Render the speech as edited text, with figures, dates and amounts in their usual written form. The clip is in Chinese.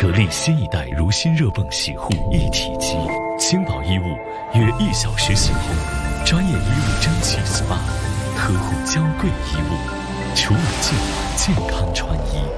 格力新一代如新热泵洗护一体机，轻薄衣物约1小时洗后，专业衣物蒸汽 SPA， 呵护娇贵衣物，除螨净，健康穿衣。